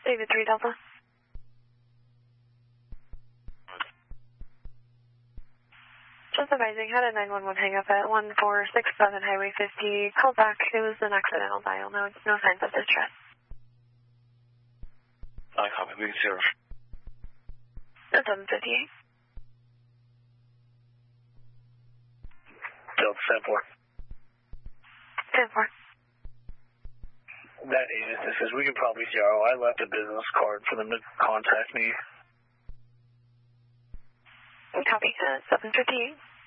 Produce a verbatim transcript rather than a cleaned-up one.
David three Delta. Just advising, had a nine one one hang up at one four six seven Highway fifty. Called back. It was an accidental dial. No, no signs of distress. I copy. We can zero. That's seven fifty-eight. Delta seven four. ten four. That agent that says we can probably zero. I left a business card for them to contact me. Copy. Uh, seven fifty-eight.